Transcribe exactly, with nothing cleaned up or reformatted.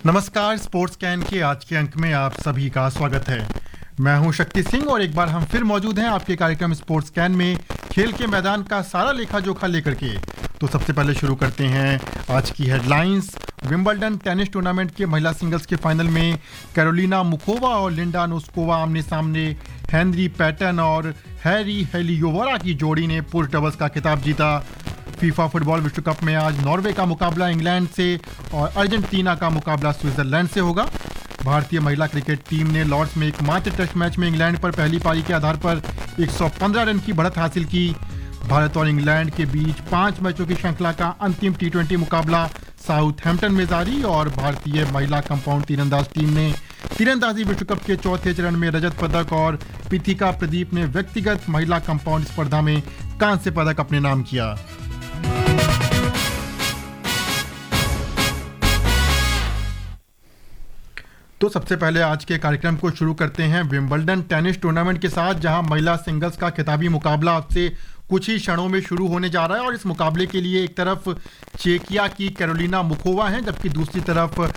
नमस्कार, sports can के आज के अंक में आप सभी का स्वागत है। मैं हूं शक्ति सिंह और एक बार हम फिर मौजूद हैं आपके कार्यक्रम स्पोर्ट्स कैन में खेल के मैदान का सारा लेखा जोखा लेकर के। तो सबसे पहले शुरू करते हैं आज की हेडलाइंस। विंबलडन टेनिस टूर्नामेंट के महिला सिंगल्स के फाइनल में कैरोलिना मुकोवा और लिंडा नोस्कोवा आमने सामने। हेनरी पैटन और हैरी हेलियोवरा की जोड़ी ने पुरुष डबल्स का खिताब जीता। फीफा फुटबॉल विश्व कप में आज नॉर्वे का मुकाबला इंग्लैंड से और अर्जेंटीना का मुकाबला स्विट्जरलैंड से होगा। भारतीय महिला क्रिकेट टीम ने लॉर्ड्स में एकमात्र टेस्ट मैच में इंग्लैंड पर पहली पारी के आधार पर एक सौ पंद्रह रन की बढ़त हासिल की। भारत और इंग्लैंड के बीच पांच मैचों की श्रृंखला का अंतिम टी ट्वेंटी मुकाबला साउथहैम्पटन में जारी और भारतीय महिला कंपाउंड तीरंदाज टीम ने तीरंदाजी विश्व कप के चौथे चरण में रजत पदक और पीथिका प्रदीप ने व्यक्तिगत महिला कंपाउंड स्पर्धा में कांस्य पदक अपने नाम किया। तो सबसे पहले आज के कार्यक्रम को शुरू करते हैं विंबलडन टेनिस टूर्नामेंट के साथ, जहां महिला सिंगल्स का खिताबी मुकाबला अब से कुछ ही क्षणों में शुरू होने जा रहा है। और इस मुकाबले के लिए एक तरफ चेकिया की कैरोलिना मुकोवा हैं, जबकि दूसरी तरफ